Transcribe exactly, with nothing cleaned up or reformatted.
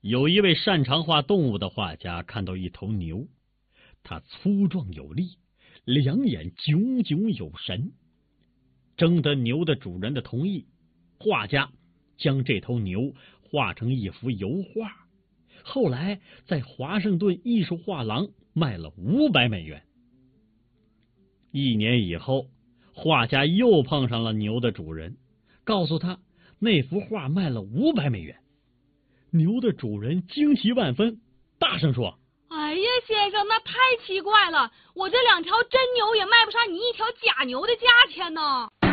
有一位擅长画动物的画家看到一头牛，它粗壮有力，两眼炯炯有神。征得牛的主人的同意，画家将这头牛画成一幅油画，后来在华盛顿艺术画廊卖了五百美元。一年以后，画家又碰上了牛的主人，告诉他那幅画卖了五百美元。牛的主人惊奇万分，大声说： 哎呀，先生，那太奇怪了，我这两条真牛也卖不上你一条假牛的价钱呢。